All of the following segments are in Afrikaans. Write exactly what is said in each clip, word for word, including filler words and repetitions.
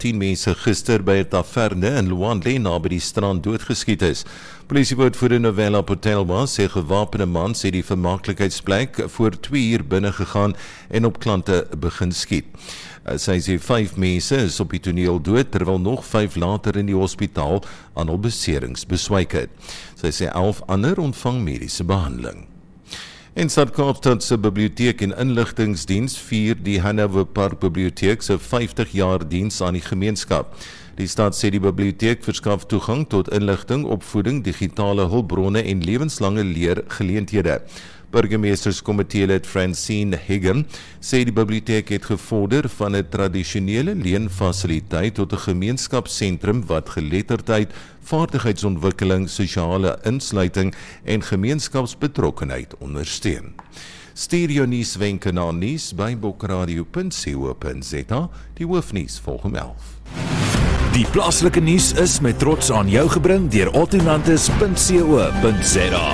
tien mense gister by 'n taverne in Luandle naby die strand doodgeskiet is. Polisiewoordvoerder Novella Potelwa sê gewapende man sê die vermaaklikheidsplek voor twee uur binne gegaan en op klante begin skiet. Sy sê vyf mense is op die toneel dood, terwyl nog vyf later in die hospitaal aan hul beserings beswyk het. Sy sê elf ander ontvang mediese behandeling. En Stad-Kaapstad se biblioteek en inligtingsdiens vier die Hanover Park Biblioteek se vyftig jaar diens aan die gemeenskap. Die stad sê die biblioteek verskaf toegang tot inligting, opvoeding, digitale hulpbronne en lewenslange leergeleenthede. Burgemeesterskomitee-lid Francine Higgin sê die biblioteek het gevorder van 'n tradisionele leenfasiliteit tot 'n gemeenskapssentrum wat geletterdheid, vaardigheidsontwikkeling, sosiale insluiting en gemeenskapsbetrokkenheid ondersteun. Stuur jou nuuswenke na nuus by bokradio punt co punt za. Die hoofnuus volg om elf. Die plaaslike nuus is met trots aan jou gebring deur autonantis punt co punt za.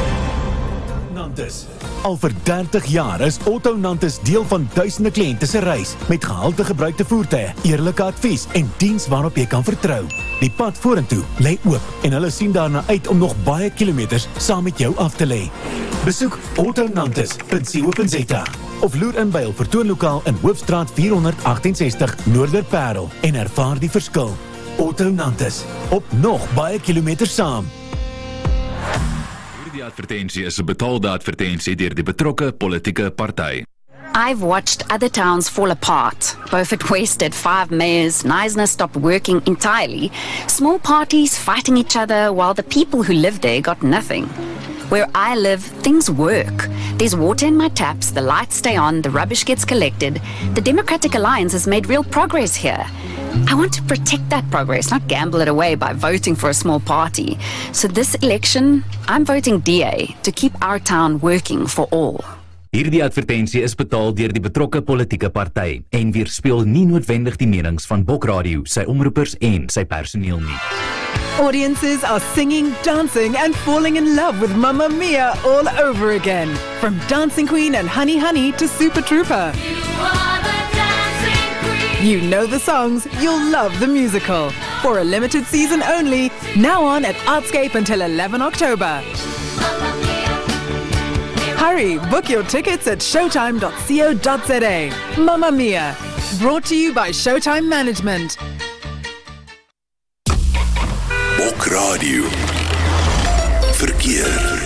Al vir dertig jaar is Autonantis deel van duisende kliënte se reis met gehalte gebruikte voertuie, eerlike advies en diens waarop jy kan vertrou. Die pad vorentoe lê oop en hulle sien daarna uit om nog baie kilometers saam met jou af te lê. Besoek autonantis punt co punt za of loer in by hul vertoonlokaal in Hoofstraat vierhonderdagtensestig Noorderparel en ervaar die verskil. Autonantis, op nog baie kilometers saam. Die advertensie is 'n betaalde advertensie deur die betrokke politieke party. I've watched other towns fall apart. Beaufort West had five mayors, Knysna stopped working entirely, small parties fighting each other while the people who lived there got nothing. Where I live, things work. There's water in my taps, the lights stay on, the rubbish gets collected. The Democratic Alliance has made real progress here. I want to protect that progress, not gamble it away by voting for a small party. So this election, I'm voting D A to keep our town working for all. Hierdie advertensie is betaal deur die betrokke politieke party en weerspieël nie noodwendig die menings van Bokradio, sy omroepers en sy personeel nie. Audiences are singing, dancing and falling in love with Mamma Mia all over again. From Dancing Queen and Honey Honey to Super Trooper. You are the dancing queen. You know the songs, you'll love the musical. For a limited season only, now on at Artscape until eleven October. Hurry, book your tickets at showtime dot co dot za. Mamma Mia, brought to you by Showtime Management. Bokradio Verkeer.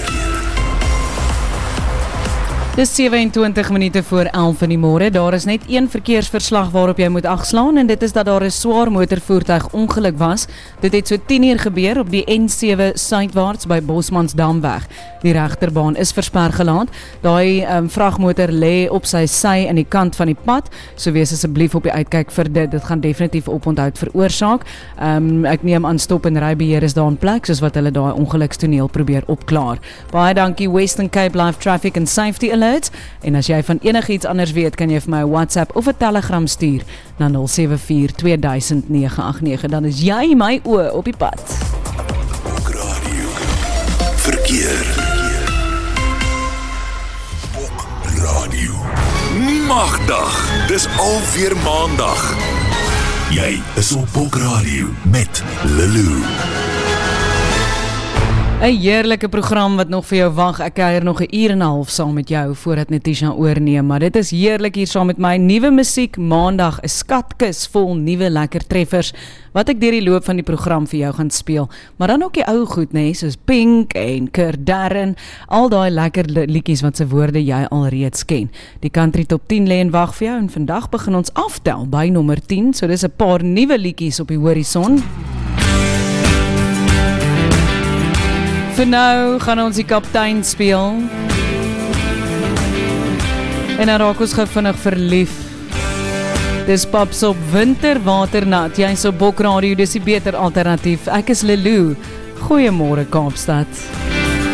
Dis sewe-en-twintig minute voor elf in die môre. Daar is net een verkeersverslag waarop jy moet agslaan en dit is dat daar 'n swaar motorvoertuig ongeluk was. Dit het so tien uur gebeur op die N sewe suidwaarts by Bosmansdamweg. Die regterbaan is versper gelaat. Daai um, vragmotor lê op sy sy in die kant van die pad. So wees asseblief op die uitkyk vir dit. Dit gaan definitief oponthoud veroorsaak. Um, ek neem aan stop en ry beheer is daar in plek soos wat hulle daai ongelukstoneel probeer opklaar. Baie dankie Western Cape Life Traffic and Safety Alerts. En as jy van enigiets anders weet, kan jy vir my 'n WhatsApp of 'n Telegram stuur na nul sewe vier twee duisend nege agt nege. Dan is jy my oë op die pad. Bokradio Verkeer. Bokradio Magdag. Dis alweer maandag. Jy is op Bokradio met Lulu. 'n Heerlike program wat nog vir jou wag. Ek kuier nog 'n uur en 'n half saam met jou voordat Natisha oorneem, maar dit is heerlik hier saam met my. Nuwe musiek maandag, 'n skatkis vol nuwe lekker treffers wat ek deur die loop van die program vir jou gaan speel. Maar dan ook die ou goed, nê, soos Pink en Kurt Darren, al daai lekker liedjies wat se woorde jy al reeds ken. Die country top tien lê en wag vir jou en vandag begin ons aftel by nommer tien. So dis 'n paar nuwe liedjies op die horison. Vir nou gaan ons die kaptein speel. En dan raak ons gou vinnig verlief. Dis Paps op Winterwaternat. Jy's op Bokradio, dis die beter alternatief. Ek is Lulu. Goeiemôre Kaapstad.